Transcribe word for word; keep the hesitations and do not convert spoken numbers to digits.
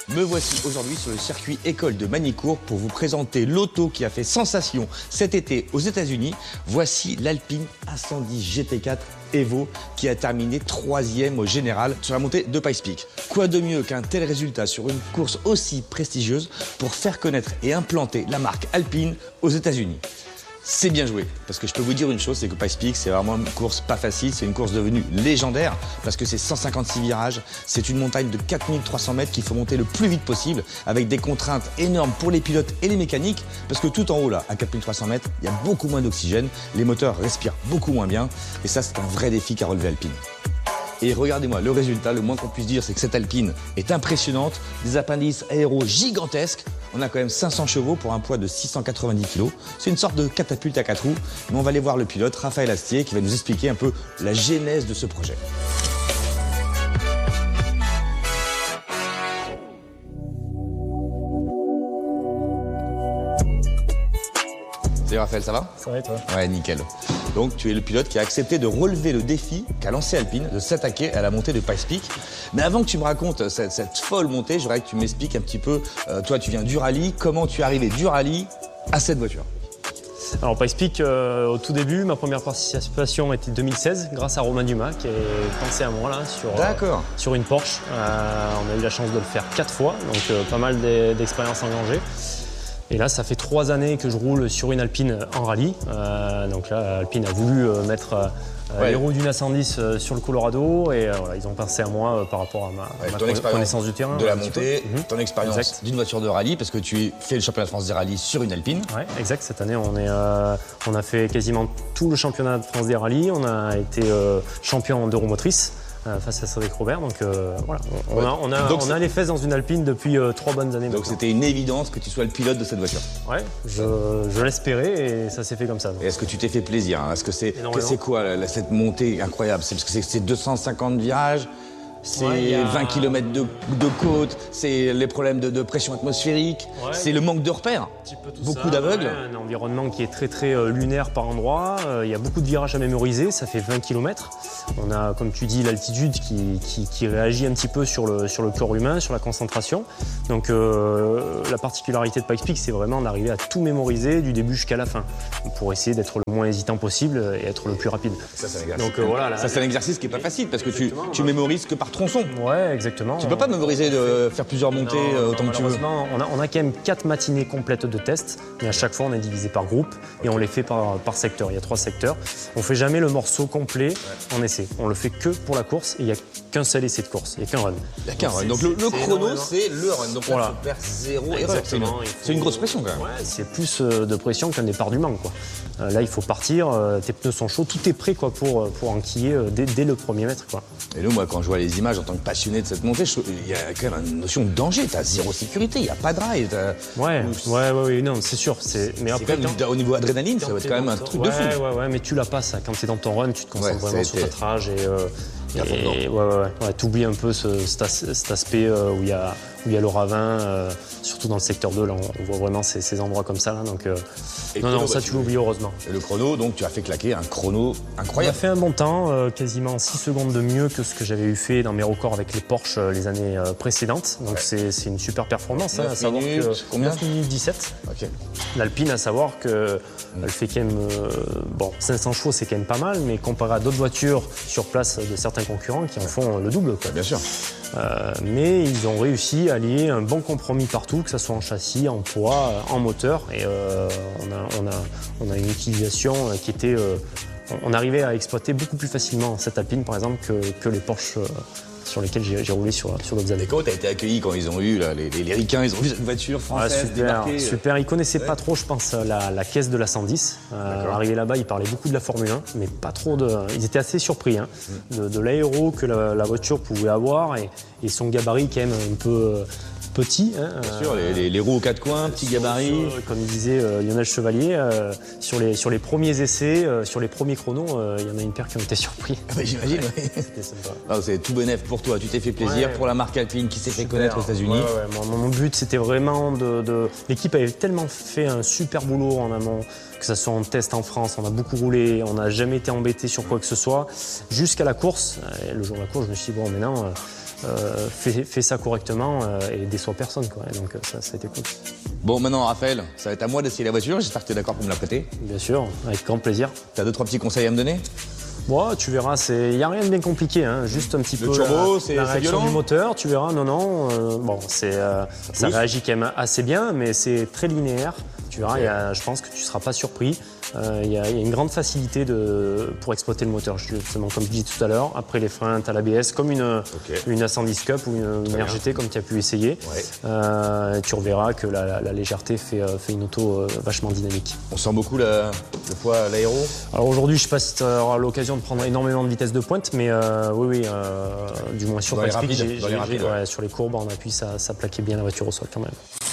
Me voici aujourd'hui sur le circuit École de Magny-Cours pour vous présenter l'auto qui a fait sensation cet été aux États-Unis. Voici l'Alpine A cent dix G T quatre Evo qui a terminé troisième au général sur la montée de Pikes Peak. Quoi de mieux qu'un tel résultat sur une course aussi prestigieuse pour faire connaître et implanter la marque Alpine aux États-Unis? C'est bien joué, parce que je peux vous dire une chose, c'est que Pikes Peak, c'est vraiment une course pas facile, c'est une course devenue légendaire, parce que c'est cent cinquante-six virages, c'est une montagne de quatre mille trois cents mètres qu'il faut monter le plus vite possible, avec des contraintes énormes pour les pilotes et les mécaniques, parce que tout en haut là, à quatre mille trois cents mètres, il y a beaucoup moins d'oxygène, les moteurs respirent beaucoup moins bien, et ça c'est un vrai défi qu'a relevé Alpine. Et regardez-moi, le résultat, le moins qu'on puisse dire, c'est que cette Alpine est impressionnante, des appendices aéros gigantesques. On a quand même cinq cents chevaux pour un poids de six cent quatre-vingt-dix kilos. C'est une sorte de catapulte à quatre roues, mais on va aller voir le pilote, Raphaël Astier, qui va nous expliquer un peu la genèse de ce projet. Salut Raphaël, ça va? Ça va et toi? Ouais, nickel. Donc tu es le pilote qui a accepté de relever le défi qu'a lancé Alpine, de s'attaquer à la montée de Pikes Peak. Mais avant que tu me racontes cette, cette folle montée, je voudrais que tu m'expliques un petit peu, euh, toi tu viens du rallye, comment tu es arrivé du rallye à cette voiture? Alors Pikes Peak, euh, au tout début, ma première participation était deux mille seize, grâce à Romain Dumas qui a pensé à moi là, sur, euh, sur une Porsche. Euh, on a eu la chance de le faire quatre fois, donc euh, pas mal d'expériences engagées. Et là, ça fait trois années que je roule sur une Alpine en rallye. Euh, donc là, Alpine a voulu euh, mettre euh, ouais. les roues d'une A cent dix euh, sur le Colorado et euh, voilà, ils ont pensé à moi euh, par rapport à ma, ouais, ma ton connaissance, connaissance du terrain. De la montée, mmh. ton expérience d'une voiture de rallye, parce que tu fais le championnat de France des rallyes sur une Alpine. Oui, exact. Cette année, on, est, euh, on a fait quasiment tout le championnat de France des rallyes. On a été euh, champion d'Euromotrice. Euh, face à Cédric Robert, donc euh, voilà, on, ouais. a, on, a, donc on a les fesses dans une Alpine depuis euh, trois bonnes années. Donc c'était une évidence que tu sois le pilote de cette voiture. Ouais, je, je l'espérais et ça s'est fait comme ça. Est-ce que tu t'es fait plaisir hein? Est-ce que c'est c'est quoi là, cette montée incroyable? C'est parce que c'est deux cent cinquante virages, c'est ouais, a... vingt kilomètres de, de côte, c'est les problèmes de, de pression atmosphérique, ouais. c'est le manque de repères, beaucoup d'aveugles. Ouais, un environnement qui est très très euh, lunaire par endroits, il euh, y a beaucoup de virages à mémoriser, ça fait vingt kilomètres. On a, comme tu dis, l'altitude qui, qui, qui réagit un petit peu sur le, sur le corps humain, sur la concentration. Donc euh, la particularité de Pikes Peak, c'est vraiment d'arriver à tout mémoriser du début jusqu'à la fin, pour essayer d'être le moins hésitant possible et être le plus rapide. Ça c'est un exercice, Donc, euh, voilà, là, ça, c'est un exercice qui n'est pas facile, parce que tu, tu mémorises que par tronçon. Ouais, exactement. Tu peux pas mémoriser de faire plusieurs montées non, autant non, que tu veux. On a, on a quand même quatre matinées complètes de tests, mais à chaque fois on est divisé par groupe et on les fait par, par secteur. Il y a trois secteurs. On fait jamais le morceau complet ouais. en essai. On le fait que pour la course et il n'y a qu'un seul essai de course, il n'y a qu'un run. Il n'y a qu'un run. Donc le, le chrono, c'est le run. Donc voilà. Là, tu perds zéro erreur. C'est une, faut... une grosse pression quand même. Ouais, c'est plus de pression qu'un départ du Mans, quoi. Là, il faut partir, tes pneus sont chauds, tout est prêt quoi, pour, pour enquiller dès, dès le premier mètre. Quoi. Et nous, moi, quand je vois les images en tant que passionné de cette montée, il y a quand même une notion de danger. Tu as zéro sécurité, il n'y a pas de rail. Ouais, ouais, ouais, ouais, non, c'est sûr. Mais après, quand même, au niveau adrénaline, ça va être quand même un truc ouais, de fou. Ouais, ouais, ouais, mais tu la passes. Quand tu es dans ton run, tu te concentres ouais, vraiment sur ta trage et. Euh, Et, ouais, ouais, ouais, ouais, t'oublies un peu ce, cet, as, cet aspect euh, où il y a, où il y a le ravin, euh, surtout dans le secteur deux, là, on, on voit vraiment ces, ces endroits comme ça. Là, donc, euh, non, chrono, non, ça, bah, tu l'oublies heureusement. Et le chrono, donc, tu as fait claquer un chrono incroyable. On a fait un bon temps, euh, quasiment six secondes de mieux que ce que j'avais eu fait dans mes records avec les Porsche euh, les années euh, précédentes. Donc, ouais. c'est une super performance. Hein, à savoir minutes, que combien neuf minutes dix-sept. Okay. L'Alpine, à savoir que mmh. elle fait quand même, euh, bon, cinq cents chevaux, c'est quand même pas mal, mais comparé à d'autres voitures sur place de certains concurrents qui en font le double. Quoi. Bien sûr. Euh, mais ils ont réussi à lier un bon compromis partout, que ce soit en châssis, en poids, en moteur. Et euh, on, a, on, a, on a une utilisation qui était... Euh, on arrivait à exploiter beaucoup plus facilement cette Alpine, par exemple, que, que les Porsche euh, sur lesquels j'ai roulé sur, sur d'autres années. Et comment tu as été accueilli quand ils ont eu, là, les, les, les ricains, ils ont vu cette voiture française ah, super, débarquer super, ils connaissaient ouais. pas trop, je pense, la, la caisse de la cent dix. Euh, arrivé là-bas, ils parlaient beaucoup de la Formule un, mais pas trop de... Ils étaient assez surpris hein, mm. de, de l'aéro que la, la voiture pouvait avoir et, et son gabarit quand même un peu... petit. Hein, Bien sûr, euh, les, les roues aux quatre coins, petit gabarit. Sur, comme disait euh, Lionel Chevalier, euh, sur, les, sur les premiers essais, euh, sur les premiers chronos, il euh, y en a une paire qui ont été surpris. Ah bah, j'imagine, oui. C'était sympa. C'est tout bénef pour toi, tu t'es fait plaisir, ouais, pour la marque Alpine qui s'est fait connaître aux États-Unis. Ouais, ouais, mon, mon but, c'était vraiment de... de... L'équipe avait tellement fait un super boulot en amont, que ce soit en test en France, on a beaucoup roulé, on n'a jamais été embêté sur quoi que ce soit, jusqu'à la course. Et le jour de la course, je me suis dit, bon, maintenant... Euh, euh, fais, fais ça correctement euh, et déçois personne, quoi. Et donc ça, ça a été cool. Bon, maintenant, Raphaël, ça va être à moi d'essayer la voiture. J'espère que tu es d'accord pour me la prêter. Bien sûr, avec grand plaisir. Tu as deux, trois petits conseils à me donner? Bon, tu verras, il n'y a rien de bien compliqué, hein, juste un petit le peu turbo, la, la réaction violent du moteur, tu verras, non, non, euh, bon, euh, ça réagit quand même assez bien, mais c'est très linéaire, tu verras, okay. y a, je pense que tu ne seras pas surpris. Il euh, y, y a une grande facilité de, pour exploiter le moteur, justement, comme je disais tout à l'heure. Après les freins, tu as l'A B S comme une, okay. une A cent dix Cup ou une, une R G T, comme tu as pu essayer. Ouais. Euh, tu reverras que la, la, la légèreté fait, fait une auto euh, vachement dynamique. On sent beaucoup la, le poids à l'aéro? Alors aujourd'hui, je ne sais pas si tu auras l'occasion de prendre énormément de vitesse de pointe, mais euh, oui, oui, euh, du moins sur dans les rapides, rapides, dans les rapides, ouais, ouais. sur les courbes, en appui, ça, ça plaquait bien la voiture au sol quand même.